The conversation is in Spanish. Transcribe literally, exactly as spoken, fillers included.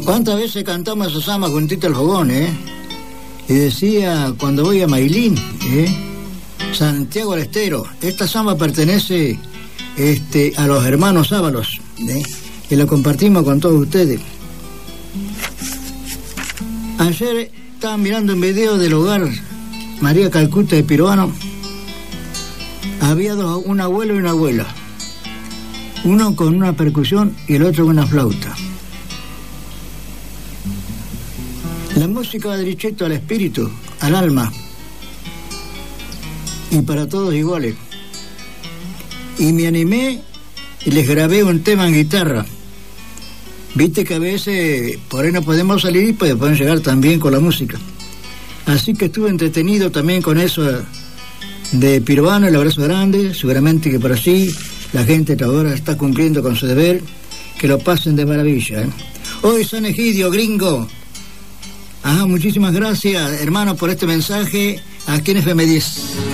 ¿Cuántas veces cantamos esa samba juntito al fogón, eh? Y decía, cuando voy a Mailín, eh, Santiago del Estero, esta samba pertenece este, a los hermanos Ábalos, eh, y la compartimos con todos ustedes. Ayer estaba mirando un video del hogar María Calcuta de Piruano. Había dos, un abuelo y una abuela, uno con una percusión y el otro con una flauta. La música va derechito al espíritu, al alma, y para todos iguales. Y me animé y les grabé un tema en guitarra. Viste que a veces por ahí no podemos salir, pues pueden llegar también con la música. Así que estuve entretenido también con eso de Piruano, el abrazo grande. Seguramente que por así la gente ahora está cumpliendo con su deber. Que lo pasen de maravilla, ¿eh? Hoy San Egidio, gringo. Ajá, muchísimas gracias, hermano, por este mensaje aquí en F M diez.